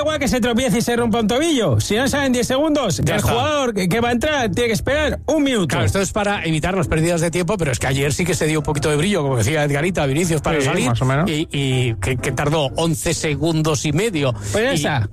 igual que se tropiece y se rompa un tobillo. Si no salen 10 segundos, Ya el está. jugador que va a entrar tiene que esperar un minuto. Claro, esto es para evitar las pérdidas de tiempo, pero es que ayer sí que se dio un poquito de brillo, como decía Edgarita, Vinicius, para Sí, salir. más o menos. Y que tardó 11 segundos y medio. Pues Y esa.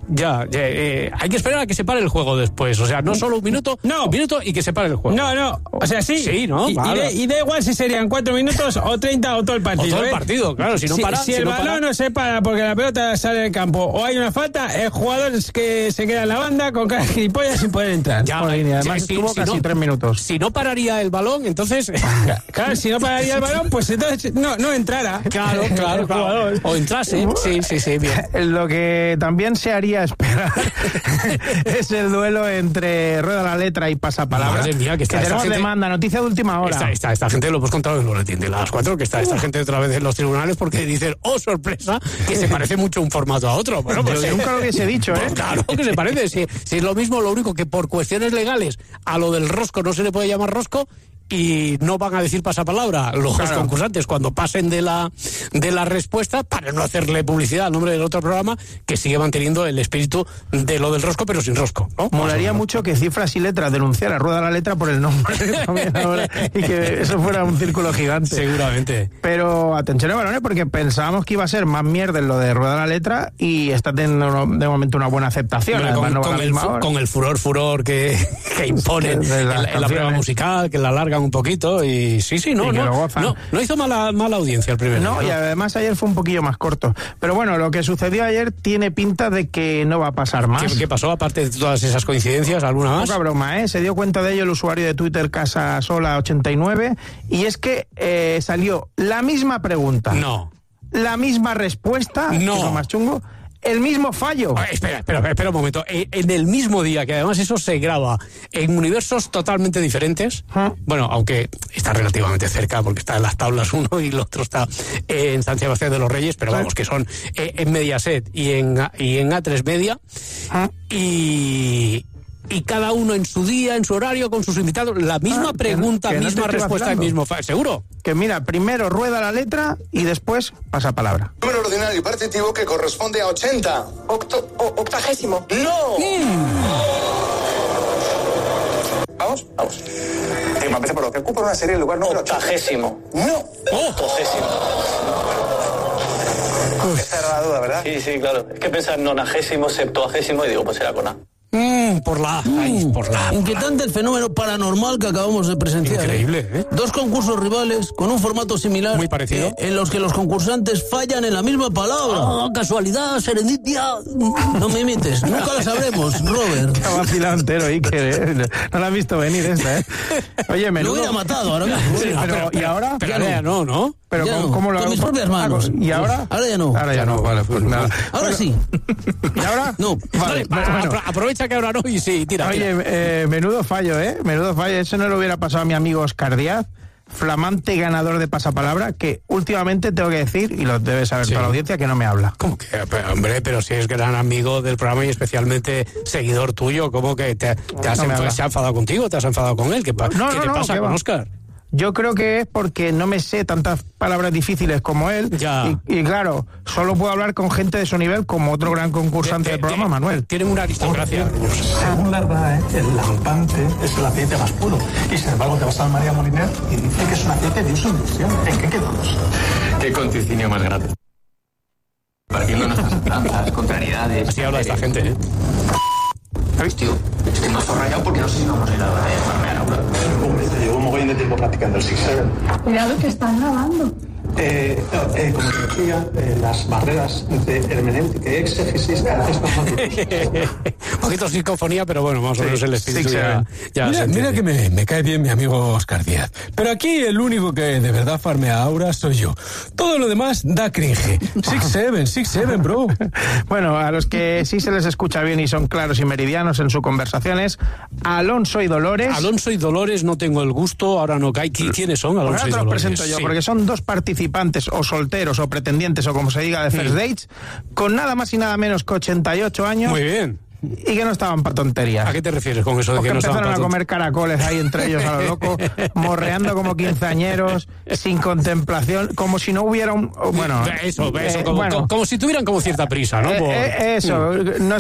hay que esperar a que se pare el juego después. O sea, no solo un minuto, No. un minuto y que se pare el juego. No, o sea, sí. Sí, ¿no? Vale. Y da igual si serían 4 minutos o 30 o todo el O partido. todo el partido, claro, si no para. Si el no balón para- no se para porque la pelota sale del campo o hay una falta, el jugador es que se queda en la banda con cara de gilipollas sin poder entrar. Ya, Joder, y además si- estuvo si casi no- 3 minutos. Si no pararía el balón, entonces. Claro, si no pararía el balón, pues entonces no entrara. Claro. El jugador. O entrase. Sí, bien. Lo que también se haría esperar es el duelo entre Rueda la Letra y Pasapalabra. Madre mía, que está esta tenemos gente- demanda, noticia de última hora. Esta gente lo hemos contado en el boletín de las 4, que está esta gente otra vez en los tribunales porque dicen, oh, sorpresa, que se parece mucho un formato a otro. Bueno, pues, Yo nunca lo hubiese dicho, pues claro que se parece. Si es lo mismo, lo único que por cuestiones legales a lo del rosco no se le puede llamar rosco y no van a decir pasapalabra los concursantes cuando pasen de la respuesta para no hacerle publicidad al nombre del otro programa que sigue manteniendo el espíritu de lo del rosco pero sin rosco, ¿no? Molaría mucho que Cifras y Letras denunciara a Rueda la Letra por el nombre también ahora, y que eso fuera un círculo gigante. Seguramente. Pero atención, balones, porque pensábamos que iba a ser más mierda en lo de Rueda la Letra y está teniendo de momento una buena aceptación. Hombre, Además, no va a la misma hora. con el furor que imponen de las en la prueba canciones. musical, que la alargan un poquito y sí, Y que lo gozan. no hizo mala audiencia el primero. No, y además ayer fue un poquillo más corto. Pero bueno, lo que sucedió ayer tiene pinta de que no va a pasar más. ¿Qué pasó aparte de todas esas coincidencias? ¿Alguna más? Poca broma, ¿eh? Se dio cuenta de ello el usuario de Twitter Casasola89 y es que salió la misma pregunta. No. La misma respuesta. No. Que es lo más chungo. El mismo fallo. Espera un momento. En el mismo día, que además eso se graba en universos totalmente diferentes, bueno, aunque está relativamente cerca porque está en las tablas uno y el otro está en San Sebastián de los Reyes, pero vamos, que son en Mediaset y en A3 Media, y cada uno en su día, en su horario, con sus invitados, la misma pregunta, que no te misma estoy respuesta, vacilando. mismo fallo. ¿Seguro? Que mira, primero rueda la letra y después pasa palabra. Número ordinario partitivo que corresponde a 80. Octagésimo. ¡No! Vamos. Empecé por lo que ocupa una serie en lugar número 80. Octagésimo. ¡No! Octogésimo. Esta era la duda, ¿verdad? Sí, claro. Es que pensaba en nonagésimo, septuagésimo y digo, pues era con A. Por la A. Ay, por la A. Inquietante el fenómeno paranormal que acabamos de presenciar. Increíble, ¿eh? Dos concursos rivales con un formato similar. Muy parecido. En los que los concursantes fallan en la misma palabra. Casualidad, serenditia. No me imites, nunca lo sabremos, Robert. Está vacilado entero, Iker, ¿eh? No la has visto venir esta, ¿eh? Oye, Lo menudo. hubiera matado ahora mismo. Sí, pero, ¿y ahora? Pero Ya ahora no. Pero Ya no, ¿cómo lo con hago? mis propias manos. ¿Y ahora? Ahora ya no. Ahora ya no, vale, pues nada. Ahora Bueno, sí. ¿Y ahora? No. Vale, bueno. Aprovecha que ahora no y sí, tira. Oye, menudo fallo, ¿eh? Menudo fallo. Eso no le hubiera pasado a mi amigo Oscar Díaz, flamante ganador de Pasapalabra, que últimamente tengo que decir, y lo debe saber Sí. toda la audiencia, que no me habla. ¿Cómo que? Pero si es gran amigo del programa y especialmente seguidor tuyo, ¿cómo que se ha enfadado contigo? ¿Te has enfadado con él? ¿Qué te pasa ¿qué con va? Óscar? Yo creo que es porque no me sé tantas palabras difíciles como él. Ya. Y claro, solo puedo hablar con gente de su nivel, como otro gran concursante del programa, Manuel. Tienen una aristocracia. Según la RAE, el lampante es el aceite más puro. Y sin embargo, te vas al María Moliner y dice que es un aceite de uso industrial. ¿En qué quedamos? Qué conticinio más grande. Partiendo nuestras esperanzas, contrariedades. Así habla esta gente, ¿eh? ¿Sabes, tío? Estoy más rayado porque no sé si vamos a ir a la de farmear ahora. Hombre, te llevo un mogollón de tiempo practicando el 6-7. Cuidado que están grabando. Como te decía, las barreras de hermenéutica y exégesis a veces no son difíciles. Un poquito psicofonía, pero bueno, más o menos el espíritu sí, ya se Mira entiende. que me cae bien mi amigo Oscar Díaz. Pero aquí el único que de verdad farmea ahora soy yo. Todo lo demás da cringe. 6-7, bro. Bueno, a los que sí se les escucha bien y son claros y meridianos en su conversación es Alonso y Dolores. Alonso y Dolores, no tengo el gusto, ahora no cae. ¿Quiénes son Pues Alonso ahora y te los Dolores? presento yo, Sí. porque son dos participantes o solteros o pretendientes o como se diga de First Dates, con nada más y nada menos que 88 años. Muy bien. Y que no estaban para tonterías. ¿A qué te refieres con eso de Porque que no estaban empezaron a para comer caracoles ahí entre ellos a lo loco, morreando como quinceañeros, sin contemplación, como si no hubiera un... Bueno, Eso, bueno, como si tuvieran como cierta prisa, ¿no? eso, no